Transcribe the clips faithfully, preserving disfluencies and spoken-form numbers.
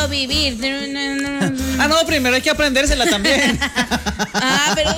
quiero vivir. Ah, no, primero hay que aprendérsela también. Ah, pero...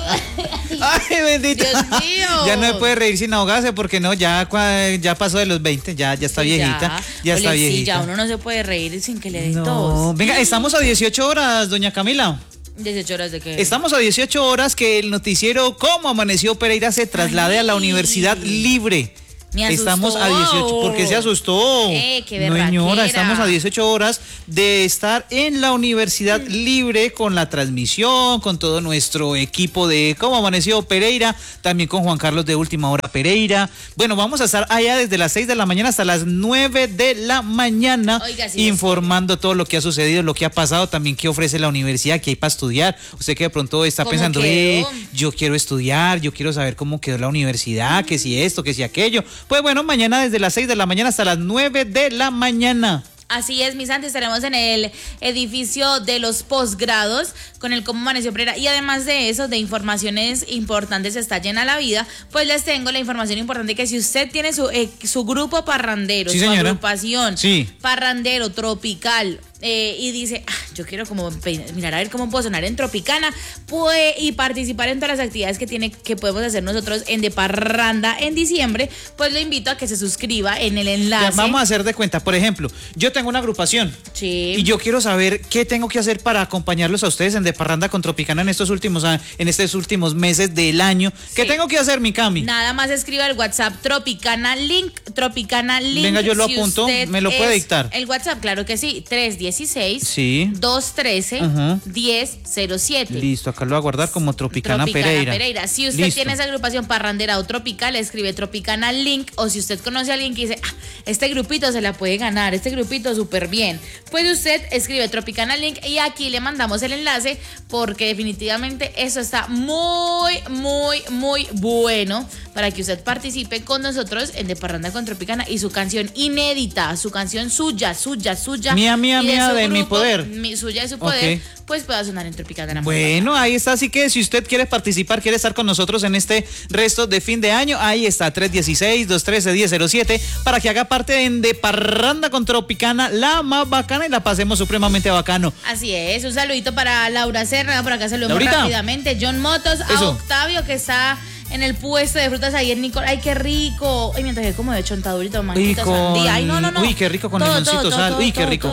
Ay, bendito. Dios mío. Ya no se puede reír sin ahogarse porque no, ya, ya pasó de los veinte, ya, ya está viejita. Ya, ya está Ole, viejita. Sí, ya uno no se puede reír sin que le dé No. tos. Venga, estamos a dieciocho horas, doña Camila. ¿dieciocho horas de qué? Estamos a dieciocho horas que el noticiero Cómo Amaneció Pereira se traslade Ay. a la Universidad Libre. Me asustó. Estamos a dieciocho, porque se asustó. Eh, qué no, señora, berraquera. estamos a dieciocho horas de estar en la Universidad Mm. Libre con la transmisión, con todo nuestro equipo de Cómo Amaneció Pereira, también con Juan Carlos de Última Hora Pereira. Bueno, vamos a estar allá desde las seis de la mañana hasta las nueve de la mañana, Oiga, sí, informando todo lo que ha sucedido, lo que ha pasado, también qué ofrece la universidad, qué hay para estudiar. Usted que de pronto está ¿Cómo pensando, quedó? eh, yo quiero estudiar, yo quiero saber cómo quedó la universidad, que si esto, que si aquello. Pues bueno, mañana desde las seis de la mañana hasta las nueve de la mañana. Así es, mis santos, estaremos en el edificio de los posgrados con el Cómo Amaneció Pereira. Y además de eso, de informaciones importantes, está llena la vida, pues les tengo la información importante que si usted tiene su, eh, su grupo parrandero, Sí, su señora. agrupación, Sí. parrandero, tropical, eh, y dice, ah, yo quiero como pe- mirar a ver cómo puedo sonar en Tropicana, pues, y participar en todas las actividades que tiene, que podemos hacer nosotros en De Parranda en diciembre, pues lo invito a que se suscriba en el enlace. Ya, vamos a hacer de cuenta, por ejemplo, yo tengo una agrupación Sí. y yo quiero saber qué tengo que hacer para acompañarlos a ustedes en De Parranda con Tropicana en estos últimos a- en estos últimos meses del año. ¿Qué Sí. tengo que hacer, mi Cami? Nada más escriba el WhatsApp Tropicana Link, Tropicana Link. Venga, yo lo si apunto, usted ¿me lo puede es- dictar? El WhatsApp, claro que sí, tres uno seis, Sí. dos uno tres, Ajá. diez cero siete. Listo, acá lo voy a guardar como Tropicana, Pereira. Si usted Listo. tiene esa agrupación parrandera o tropical, escribe Tropicana Link, o si usted conoce a alguien que dice, ah, este grupito se la puede ganar, este grupito súper bien, pues usted escribe Tropicana Link y aquí le mandamos el enlace porque definitivamente eso está muy, muy, muy bueno para que usted participe con nosotros en De Parranda con Tropicana y su canción inédita, su canción suya, suya, suya. Mía, mía, y mía, su de mi poder. Mi, suya de su poder, Ok. pues pueda sonar en Tropicana. Bueno, ahí está, así que si usted quiere participar, quiere estar con nosotros en este resto de fin de año, ahí está, tres uno seis, dos uno tres, uno cero cero siete, para que haga parte en De Parranda con Tropicana, la más bacana, y la pasemos supremamente bacano. Así es, un saludito para Laura Serra, por acá saludamos Laurita. rápidamente, John Motos, a Eso. Octavio que está en el puesto de frutas ahí en Nicol. Ay, qué rico. Ay, mientras que como de chontadurito, manguita, Uy, con- sandía. Ay, no, no, no. uy, qué rico con Todo, limoncito, todo, sal. todo, Uy, qué todo, rico.